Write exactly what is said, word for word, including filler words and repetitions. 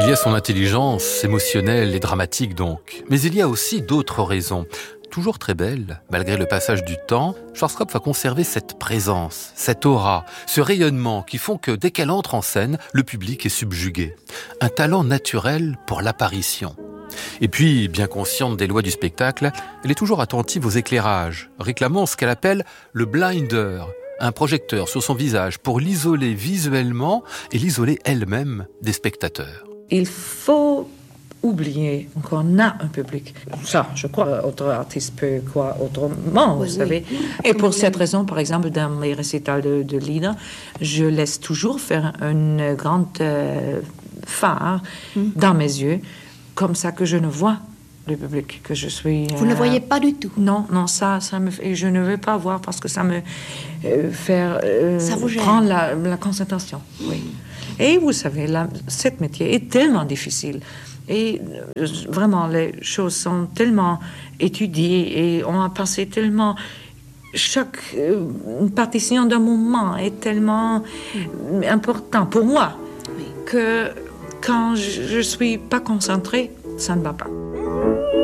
y a son intelligence émotionnelle et dramatique donc. Mais il y a aussi d'autres raisons. Toujours très belle, malgré le passage du temps, Schwarzkopf a conservé cette présence, cette aura, ce rayonnement qui font que dès qu'elle entre en scène, le public est subjugué. Un talent naturel pour l'apparition. Et puis, bien consciente des lois du spectacle, elle est toujours attentive aux éclairages, réclamant ce qu'elle appelle le blinder, un projecteur sur son visage pour l'isoler visuellement et l'isoler elle-même des spectateurs. Il faut oublier qu'on a un public. Ça, je crois, autre artiste peut quoi autrement, vous oui, savez. Oui. Et pour cette raison, par exemple, dans les récitals de, de Lina, je laisse toujours faire une grande euh, phare mm. dans mes yeux, comme ça que je ne vois le public, que je suis... Vous euh, ne voyez pas du tout? Non, non, ça, ça me fait, je ne veux pas voir parce que ça me euh, fait euh, ça vous gêne. prendre la, la concentration. Oui. Et vous savez, la, ce métier est tellement difficile. Et euh, vraiment, les choses sont tellement étudiées et on a passé tellement... Chaque euh, partition d'un moment est tellement mm. important pour moi oui. que quand je ne suis pas concentrée, ça ne va pas.